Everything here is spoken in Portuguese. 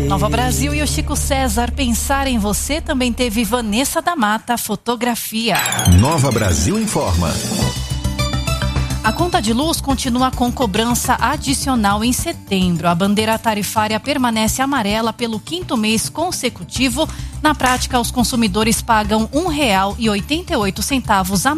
Nova Brasil e o Chico César, Pensar em Você, também teve Vanessa da Mata, Fotografia. Nova Brasil informa. A conta de luz continua com cobrança adicional em setembro. A bandeira tarifária permanece amarela pelo 5º mês consecutivo. Na prática, os consumidores pagam R$ 1,88 a